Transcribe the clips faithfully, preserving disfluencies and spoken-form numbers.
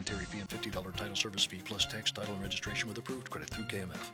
Cemetery fee and fifty dollars title service fee plus tax, title, and registration with approved credit through K M F.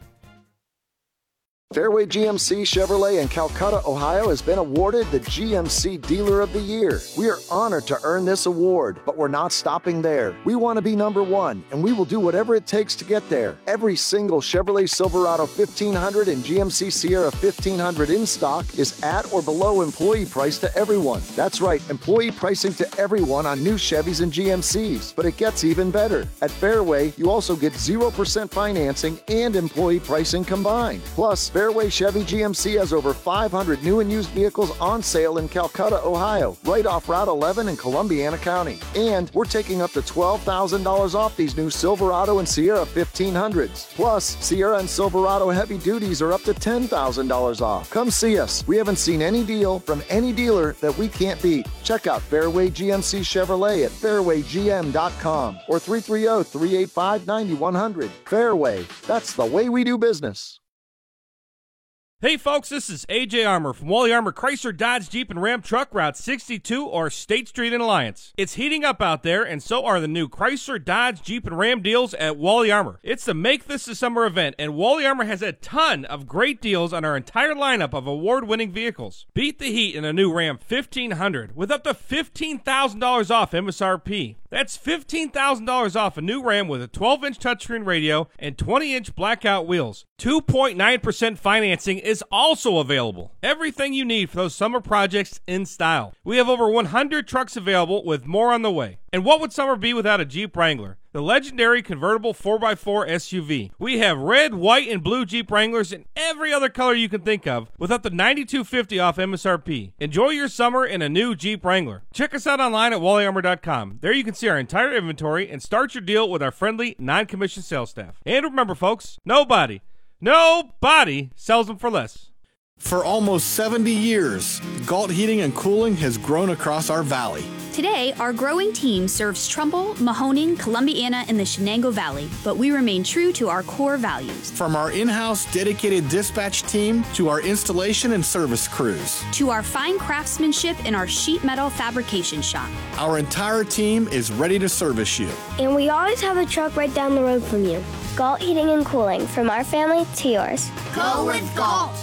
Fairway G M C Chevrolet in Calcutta, Ohio has been awarded the G M C Dealer of the Year. We are honored to earn this award, but we're not stopping there. We want to be number one, and we will do whatever it takes to get there. Every single Chevrolet Silverado fifteen hundred and G M C Sierra fifteen hundred in stock is at or below employee price to everyone. That's right, employee pricing to everyone on new Chevys and G M Cs. But it gets even better. At Fairway, you also get zero percent financing and employee pricing combined. Plus, Fairway Chevy G M C has over five hundred new and used vehicles on sale in Calcutta, Ohio, right off Route eleven in Columbiana County. And we're taking up to twelve thousand dollars off these new Silverado and Sierra fifteen hundreds. Plus, Sierra and Silverado heavy duties are up to ten thousand dollars off. Come see us. We haven't seen any deal from any dealer that we can't beat. Check out Fairway G M C Chevrolet at fairway g m dot com or three three zero, three eight five, nine one zero zero. Fairway, that's the way we do business. Hey folks, this is A J Armour from Wally Armour Chrysler, Dodge, Jeep, and Ram Truck, Route sixty-two or State Street in Alliance. It's heating up out there, and so are the new Chrysler, Dodge, Jeep, and Ram deals at Wally Armour. It's the Make This a Summer event, and Wally Armour has a ton of great deals on our entire lineup of award-winning vehicles. Beat the heat in a new Ram fifteen hundred with up to fifteen thousand dollars off M S R P. That's fifteen thousand dollars off a new Ram with a twelve inch touchscreen radio and twenty inch blackout wheels. two point nine percent financing is also available. Everything you need for those summer projects in style. We have over one hundred trucks available with more on the way. And what would summer be without a Jeep Wrangler? The legendary convertible four by four S U V. We have red, white, and blue Jeep Wranglers in every other color you can think of with up to ninety-two fifty off M S R P. Enjoy your summer in a new Jeep Wrangler. Check us out online at wally armour dot com. There you can see our entire inventory and start your deal with our friendly, non-commissioned sales staff. And remember folks, nobody, nobody sells them for less. For almost seventy years, Galt Heating and Cooling has grown across our valley. Today, our growing team serves Trumbull, Mahoning, Columbiana, and the Shenango Valley, but we remain true to our core values. From our in-house dedicated dispatch team to our installation and service crews. To our fine craftsmanship in our sheet metal fabrication shop. Our entire team is ready to service you. And we always have a truck right down the road from you. Galt Heating and Cooling, from our family to yours. Go with Galt!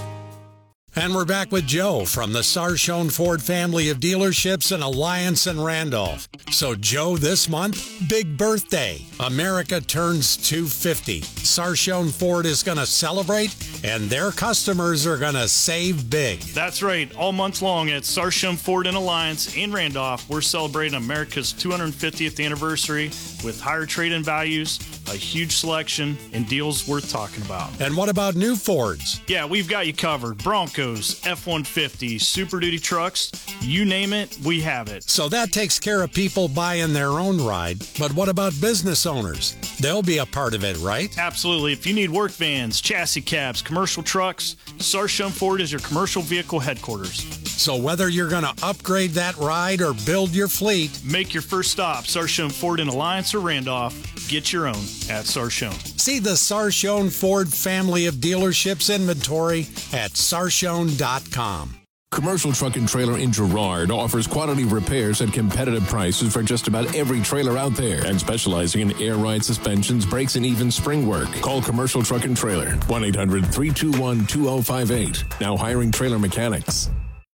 And we're back with Joe from the Sarshone Ford family of dealerships in Alliance and Randolph. So, Joe, this month, big birthday. America turns two fifty. Sarshone Ford is going to celebrate, and their customers are going to save big. That's right. All month long at Sarshone Ford in Alliance and Randolph, we're celebrating America's two hundred fiftieth anniversary with higher trade-in values, a huge selection, and deals worth talking about. And what about new Fords? Yeah, we've got you covered. Broncos, F one fifty, Super Duty trucks, you name it, we have it. So that takes care of people buying their own ride. But what about business owners? They'll be a part of it, right? Absolutely. If you need work vans, chassis cabs, commercial trucks, Sarshone Ford is your commercial vehicle headquarters. So whether you're going to upgrade that ride or build your fleet, make your first stop, Sarshone Ford in Alliance or Randolph. Get your own at Sarshone. See the Sarshone Ford family of dealerships inventory at sarshone dot com. Commercial Truck and Trailer in Girard offers quality repairs at competitive prices for just about every trailer out there, and specializing in air ride suspensions, brakes, and even spring work. Call Commercial Truck and Trailer, one eight hundred, three two one, two zero five eight. Now hiring trailer mechanics.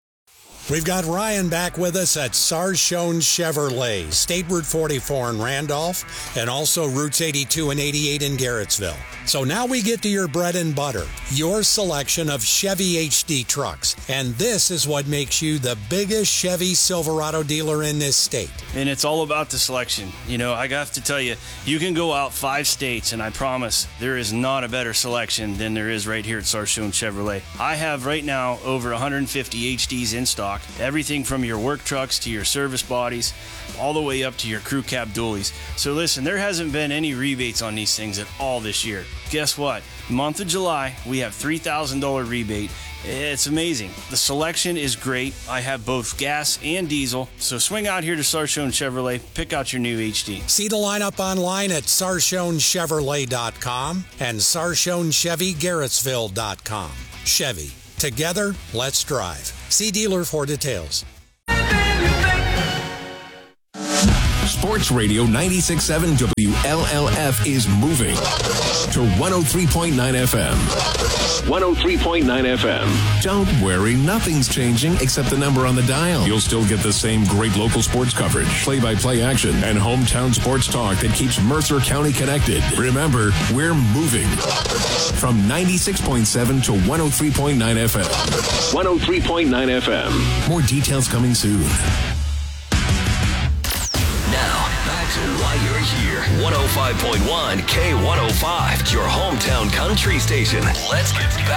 We've got Ryan back with us at Sarshone Chevrolet, State Route forty-four in Randolph, and also Routes eighty-two and eighty-eight in Garrettsville. So now we get to your bread and butter, your selection of Chevy H D trucks. And this is what makes you the biggest Chevy Silverado dealer in this state. And it's all about the selection. You know, I have to tell you, you can go out five states, and I promise there is not a better selection than there is right here at Sarshone Chevrolet. I have right now over one hundred fifty H Ds in stock. Everything from your work trucks to your service bodies, all the way up to your crew cab dualies. So listen, there hasn't been any rebates on these things at all this year. Guess what? Month of July, we have three thousand dollars rebate. It's amazing. The selection is great. I have both gas and diesel. So swing out here to Sarshone Chevrolet, pick out your new H D. See the lineup online at sarshone chevrolet dot com and sarshone chevy garrettsville dot com. Chevy. Together, let's drive. See dealer for details. Sports Radio ninety-six point seven W L L F is moving to one oh three point nine F M. one oh three point nine F M. Don't worry, nothing's changing except the number on the dial. You'll still get the same great local sports coverage, play-by-play action, and hometown sports talk that keeps Mercer County connected. Remember, we're moving from ninety-six point seven to one oh three point nine F M. one oh three point nine F M. More details coming soon. Now, back to why you're here. one oh five point one K one oh five, your hometown country station. Let's get back.